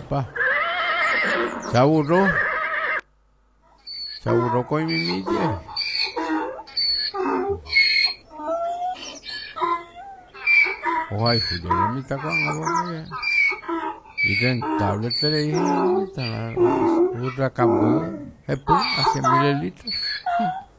pa. Se aburró. Se aburró con mi mille. Ojalá, yo no me está con algo. Y rentable te le dije, otra cambó, hace 1000 litros.